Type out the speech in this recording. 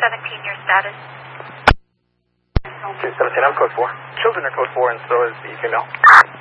217, your status. 217, I'm code 4. Children are code 4 and so is the female.